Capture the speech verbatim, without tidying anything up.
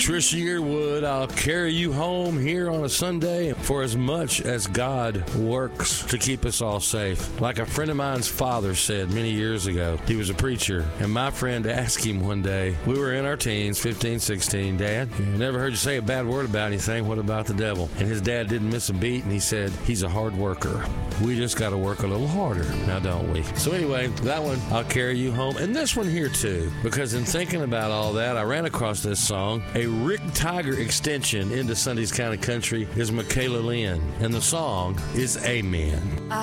Trisha Yearwood, I'll carry you home here on a Sunday for as much as God works to keep us all safe. Like a friend of mine's father said many years ago, he was a preacher, and my friend asked him one day, we were in our teens, fifteen, sixteen, Dad, I never heard you say a bad word about anything. What about the devil? And his dad didn't miss a beat, and he said, he's a hard worker. We just got to work a little harder, now don't we? So anyway, that one, I'll carry you home. And this one here too, because in thinking about all that, I ran across this song. A Rick Tiger extension into Sunday's Kind of Country is Michaela Lynn, and the song is Amen.